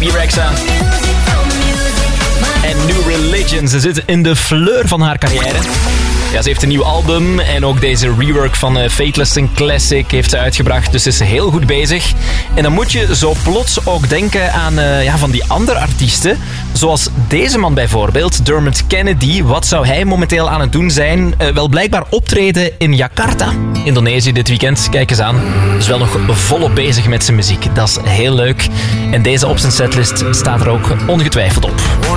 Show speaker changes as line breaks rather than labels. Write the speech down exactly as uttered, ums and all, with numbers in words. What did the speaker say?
Baby Rexha. En New Religion. Ze zit in de fleur van haar carrière. Ja, ze heeft een nieuw album en ook deze rework van uh, Fateless, een classic, heeft ze uitgebracht. Dus ze is heel goed bezig. En dan moet je zo plots ook denken aan uh, ja, van die andere artiesten. Zoals deze man bijvoorbeeld, Dermot Kennedy. Wat zou hij momenteel aan het doen zijn? Uh, wel blijkbaar optreden in Jakarta, Indonesië dit weekend. Kijk eens aan. Is wel nog volop bezig met zijn muziek. Dat is heel leuk. En deze op zijn setlist staat er ook ongetwijfeld op.